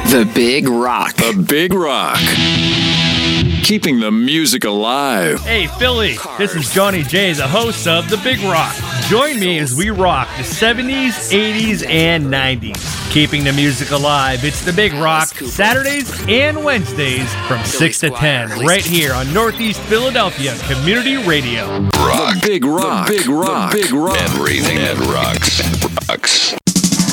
The Big Rock. The Big Rock. Keeping the music alive. Hey, Philly, this is Johnny J, the host of The Big Rock. Join me as we rock the 70s, 80s, and 90s. Keeping the music alive, it's The Big Rock, Saturdays and Wednesdays from 6 to 10, right here on Northeast Philadelphia Community Radio. Rock. The Big Rock. The Big Rock. The Big Rock. Everything that rocks.